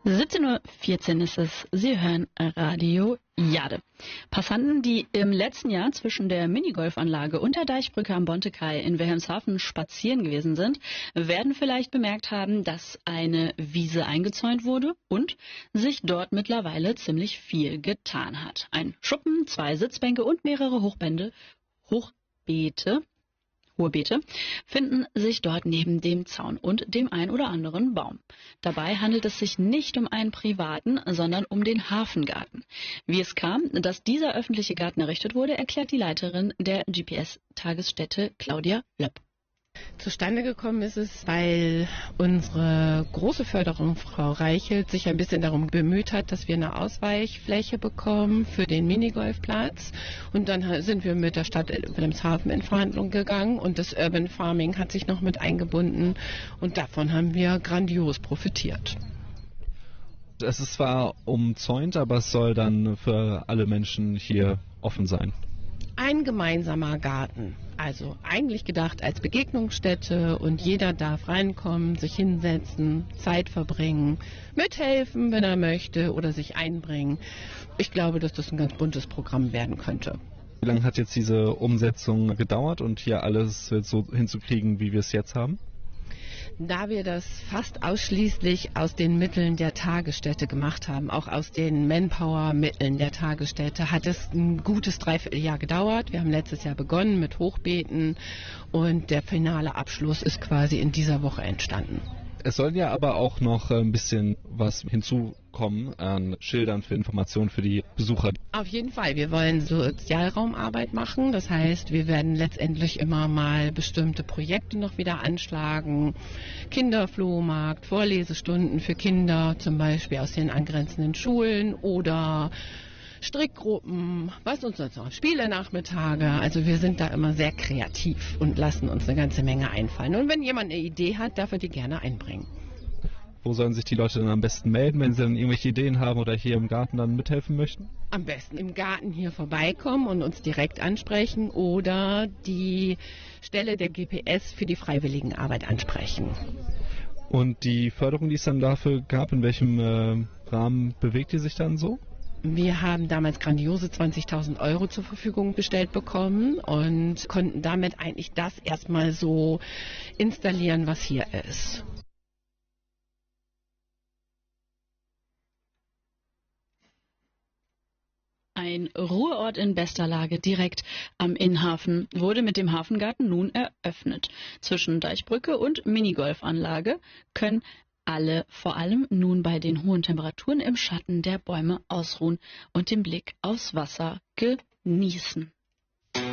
17:14 Uhr ist es. Sie hören Radio Jade. Passanten, die im letzten Jahr zwischen der Minigolfanlage und der Deichbrücke am Bontekai in Wilhelmshaven spazieren gewesen sind, werden vielleicht bemerkt haben, dass eine Wiese eingezäunt wurde und sich dort mittlerweile ziemlich viel getan hat. Ein Schuppen, 2 Sitzbänke und mehrere Hohe Beete finden sich dort neben dem Zaun und dem ein oder anderen Baum. Dabei handelt es sich nicht um einen privaten, sondern um den Hafengarten. Wie es kam, dass dieser öffentliche Garten errichtet wurde, erklärt die Leiterin der GPS-Tagesstätte Claudia Löpp. Zustande gekommen ist es, weil unsere große Förderung, Frau Reichelt, sich ein bisschen darum bemüht hat, dass wir eine Ausweichfläche bekommen für den Minigolfplatz. Und dann sind wir mit der Stadt Wilhelmshaven in Verhandlungen gegangen und das Urban Farming hat sich noch mit eingebunden und davon haben wir grandios profitiert. Es ist zwar umzäunt, aber es soll dann für alle Menschen hier offen sein. Ein gemeinsamer Garten, also eigentlich gedacht als Begegnungsstätte und jeder darf reinkommen, sich hinsetzen, Zeit verbringen, mithelfen, wenn er möchte oder sich einbringen. Ich glaube, dass das ein ganz buntes Programm werden könnte. Wie lange hat jetzt diese Umsetzung gedauert und hier alles so hinzukriegen, wie wir es jetzt haben? Da wir das fast ausschließlich aus den Mitteln der Tagesstätte gemacht haben, auch aus den Manpower-Mitteln der Tagesstätte, hat es ein gutes Dreivierteljahr gedauert. Wir haben letztes Jahr begonnen mit Hochbeeten und der finale Abschluss ist quasi in dieser Woche entstanden. Es soll ja aber auch noch ein bisschen was hinzukommen an Schildern für Informationen für die Besucher. Auf jeden Fall. Wir wollen Sozialraumarbeit machen. Das heißt, wir werden letztendlich immer mal bestimmte Projekte noch wieder anschlagen. Kinderflohmarkt, Vorlesestunden für Kinder, zum Beispiel aus den angrenzenden Schulen oder Strickgruppen, was uns sonst noch, Spielenachmittage. Also wir sind da immer sehr kreativ und lassen uns eine ganze Menge einfallen. Und wenn jemand eine Idee hat, darf er die gerne einbringen. Wo sollen sich die Leute dann am besten melden, wenn sie dann irgendwelche Ideen haben oder hier im Garten dann mithelfen möchten? Am besten im Garten hier vorbeikommen und uns direkt ansprechen oder die Stelle der GPS für die Freiwilligenarbeit ansprechen. Und die Förderung, die es dann dafür gab, in welchem Rahmen bewegt die sich dann so? Wir haben damals grandiose 20.000 Euro zur Verfügung gestellt bekommen und konnten damit eigentlich das erstmal so installieren, was hier ist. Ein Ruheort in bester Lage direkt am Innhafen wurde mit dem Hafengarten nun eröffnet. Zwischen Deichbrücke und Minigolfanlage können alle vor allem nun bei den hohen Temperaturen im Schatten der Bäume ausruhen und den Blick aufs Wasser genießen.